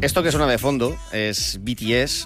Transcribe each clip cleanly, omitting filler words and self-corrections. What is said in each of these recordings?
Esto que suena de fondo es BTS,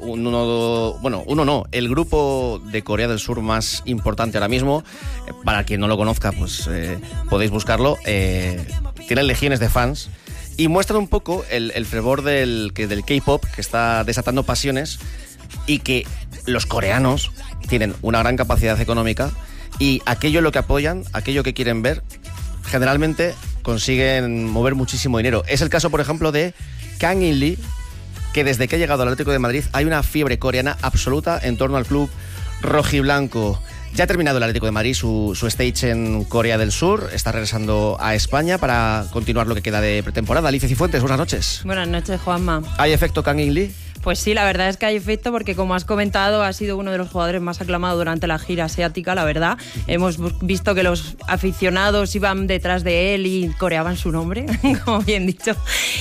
el grupo de Corea del Sur más importante ahora mismo. Para quien no lo conozca, pues podéis buscarlo. Tienen legiones de fans y muestran un poco el fervor del K-pop, que está desatando pasiones, y que los coreanos tienen una gran capacidad económica y aquello en lo que apoyan, aquello que quieren ver, generalmente consiguen mover muchísimo dinero. Es el caso, por ejemplo, de Kang In Lee, que desde que ha llegado al Atlético de Madrid hay una fiebre coreana absoluta en torno al club rojiblanco. Ya ha terminado el Atlético de Madrid su stage en Corea del Sur, está regresando a España para continuar lo que queda de pretemporada. Alicia Cifuentes, buenas noches. Buenas noches, Juanma. ¿Hay efecto Kang In Lee? Pues sí, la verdad es que hay efecto porque, como has comentado, ha sido uno de los jugadores más aclamados durante la gira asiática, la verdad. Hemos visto que los aficionados iban detrás de él y coreaban su nombre, como bien dicho.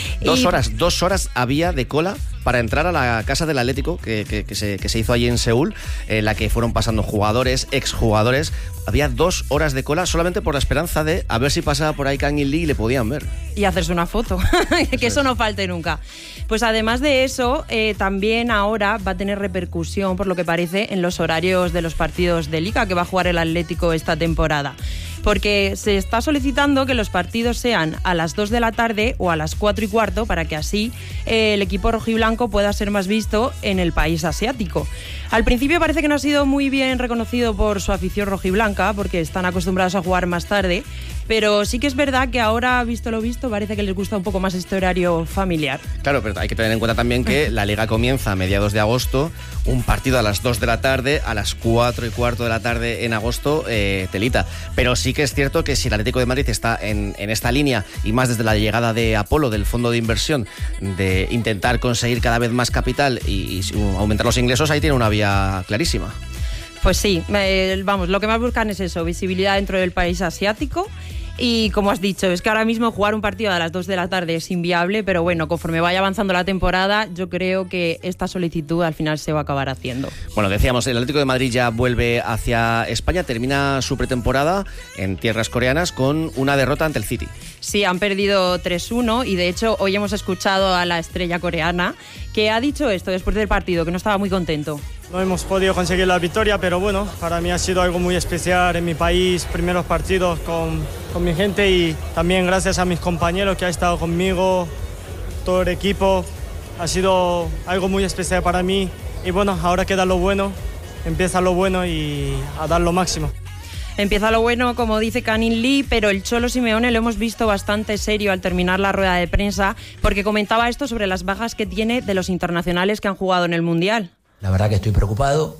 2 horas había de cola para entrar a la casa del Atlético que se hizo allí en Seúl, en la que fueron pasando jugadores, exjugadores. Había 2 horas de cola solamente por la esperanza de a ver si pasaba por ahí Kang In Lee y le podían ver. Y hacerse una foto, que eso no falte nunca. Pues además de eso, también ahora va a tener repercusión, por lo que parece, en los horarios de los partidos de Liga que va a jugar el Atlético esta temporada. Porque se está solicitando que los partidos sean a las 2 de la tarde o a las 4:15 para que así el equipo rojiblanco pueda ser más visto en el país asiático. Al principio parece que no ha sido muy bien reconocido por su afición rojiblanca, porque están acostumbrados a jugar más tarde, pero sí que es verdad que ahora, visto lo visto, parece que les gusta un poco más este horario familiar. Claro, pero hay que tener en cuenta también que la Liga comienza a mediados de agosto, un partido a las 2 de la tarde, a las 4:15 de la tarde en agosto, telita. Pero sí que es cierto que si el Atlético de Madrid está en esta línea, y más desde la llegada de Apolo, del fondo de inversión, de intentar conseguir cada vez más capital y aumentar los ingresos, ahí tiene una vía clarísima. Pues sí, lo que más buscan es eso, visibilidad dentro del país asiático. Y como has dicho, es que ahora mismo jugar un partido a las 2 de la tarde es inviable, pero bueno, conforme vaya avanzando la temporada, yo creo que esta solicitud al final se va a acabar haciendo. Bueno, decíamos, el Atlético de Madrid ya vuelve hacia España, termina su pretemporada en tierras coreanas con una derrota ante el City. Sí, han perdido 3-1 y de hecho hoy hemos escuchado a la estrella coreana que ha dicho esto después del partido, que no estaba muy contento. No hemos podido conseguir la victoria, pero bueno, para mí ha sido algo muy especial en mi país, primeros partidos con mi gente y también gracias a mis compañeros que han estado conmigo, todo el equipo. Ha sido algo muy especial para mí y bueno, ahora queda lo bueno, empieza lo bueno y a dar lo máximo. Empieza lo bueno, como dice Kang In Lee, pero el Cholo Simeone lo hemos visto bastante serio al terminar la rueda de prensa, porque comentaba esto sobre las bajas que tiene de los internacionales que han jugado en el Mundial. La verdad que estoy preocupado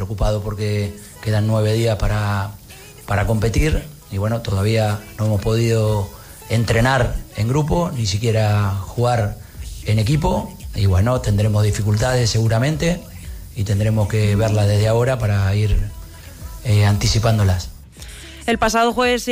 porque quedan 9 días para competir y bueno, todavía no hemos podido entrenar en grupo, ni siquiera jugar en equipo y bueno, tendremos dificultades seguramente y tendremos que verlas desde ahora para ir anticipándolas. El pasado jueves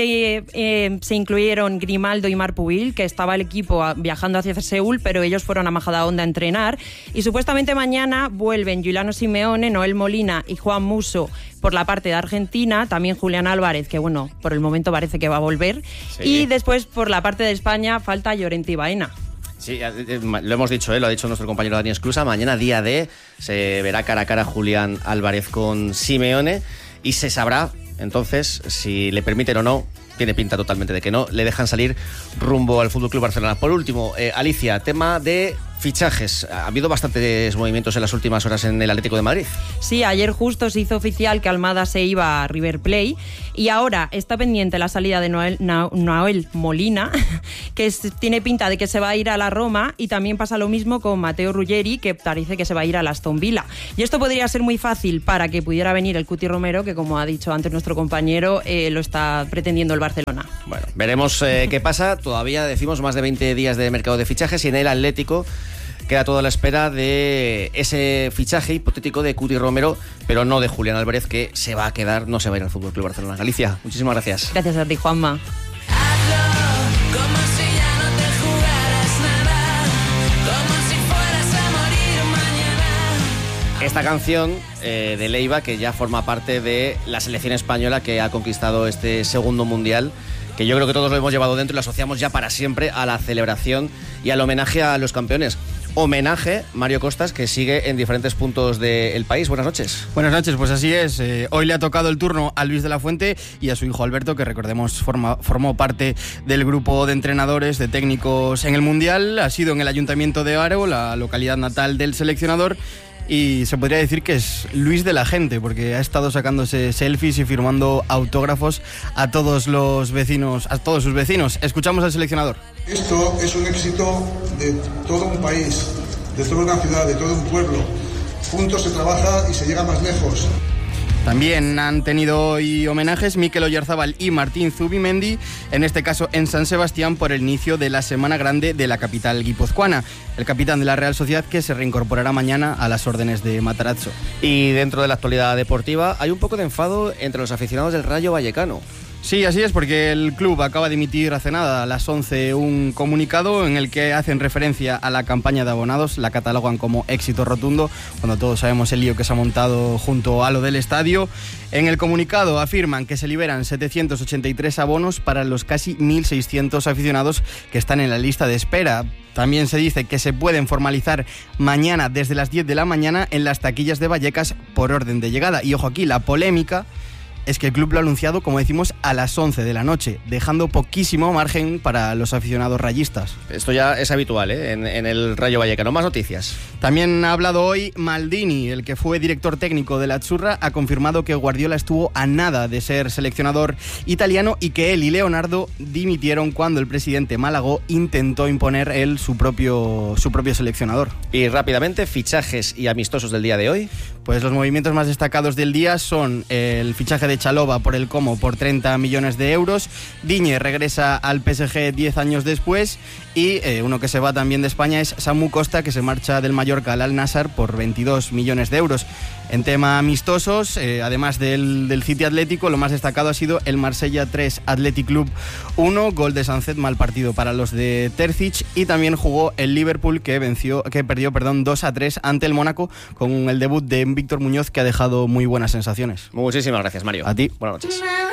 se incluyeron Grimaldo y Marpubil, que estaba el equipo viajando hacia Seúl, pero ellos fueron a Majadahonda a entrenar. Y supuestamente mañana vuelven Giuliano Simeone, Noel Molina y Juan Musso por la parte de Argentina, también Julián Álvarez, que bueno, por el momento parece que va a volver. Sí. Y después por la parte de España falta Llorente y Baena. Sí, lo hemos dicho, lo ha dicho nuestro compañero Dani Esclusa. Mañana, día D, se verá cara a cara Julián Álvarez con Simeone y se sabrá entonces si le permiten o no. Tiene pinta totalmente de que no, le dejan salir rumbo al FC Barcelona. Por último, Alicia, tema de fichajes. Ha habido bastantes movimientos en las últimas horas en el Atlético de Madrid. Sí, ayer justo se hizo oficial que Almada se iba a River Plate y ahora está pendiente la salida de Noel Molina, que tiene pinta de que se va a ir a la Roma, y también pasa lo mismo con Matteo Ruggeri, que parece que se va a ir a la Aston Villa. Y esto podría ser muy fácil para que pudiera venir el Cuti Romero, que como ha dicho antes nuestro compañero, lo está pretendiendo el Barcelona. Bueno, veremos qué pasa. Todavía decimos más de 20 días de mercado de fichajes y en el Atlético queda toda la espera de ese fichaje hipotético de Cuti Romero, pero no de Julián Álvarez, que se va a quedar, no se va a ir al FC Barcelona. Alicia, muchísimas gracias. Gracias a ti, Juanma. Esta canción de Leiva, que ya forma parte de la selección española que ha conquistado este segundo mundial, que yo creo que todos lo hemos llevado dentro y lo asociamos ya para siempre a la celebración y al homenaje a los campeones. homenaje, Mario Costas, que sigue en diferentes puntos del país. Buenas noches. Buenas noches, pues así es. Hoy le ha tocado el turno a Luis de la Fuente y a su hijo Alberto, que recordemos formó parte del grupo de entrenadores, de técnicos en el Mundial. Ha sido en el Ayuntamiento de Haro, la localidad natal del seleccionador. Y se podría decir que es Luis de la gente, porque ha estado sacándose selfies y firmando autógrafos a todos los vecinos, a todos sus vecinos. Escuchamos al seleccionador. Esto es un éxito de todo un país, de toda una ciudad, de todo un pueblo. Juntos se trabaja y se llega más lejos. También han tenido hoy homenajes Mikel Oyarzábal y Martín Zubimendi, en este caso en San Sebastián, por el inicio de la Semana Grande de la capital guipuzcoana. El capitán de la Real Sociedad, que se reincorporará mañana a las órdenes de Matarazzo. Y dentro de la actualidad deportiva hay un poco de enfado entre los aficionados del Rayo Vallecano. Sí, así es, porque el club acaba de emitir hace nada, a las 11, un comunicado en el que hacen referencia a la campaña de abonados, la catalogan como éxito rotundo, cuando todos sabemos el lío que se ha montado junto a lo del estadio. En el comunicado afirman que se liberan 783 abonos para los casi 1.600 aficionados que están en la lista de espera. También se dice que se pueden formalizar mañana desde las 10 de la mañana en las taquillas de Vallecas por orden de llegada. Y ojo aquí, la polémica es que el club lo ha anunciado, como decimos, a las 11 de la noche, dejando poquísimo margen para los aficionados rayistas. Esto ya es habitual, en el Rayo Vallecano. Más noticias. También ha hablado hoy Maldini, el que fue director técnico de la Azzurra, ha confirmado que Guardiola estuvo a nada de ser seleccionador italiano y que él y Leonardo dimitieron cuando el presidente Malagó intentó imponer él su propio seleccionador. Y rápidamente, fichajes y amistosos del día de hoy. Pues los movimientos más destacados del día son el fichaje de Chalobah por el Como por 30 millones de euros. Digne regresa al PSG 10 años después. Y uno que se va también de España es Samu Costa, que se marcha del Mallorca al Al-Nassr por 22 millones de euros. En tema amistosos, además del City Atlético, lo más destacado ha sido el Marsella 3 Athletic Club 1, gol de Sancet, mal partido para los de Terzic, y también jugó el Liverpool, que perdió 2-3 ante el Mónaco, con el debut de Víctor Muñoz, que ha dejado muy buenas sensaciones. Muchísimas gracias, Mario. A ti. Buenas noches.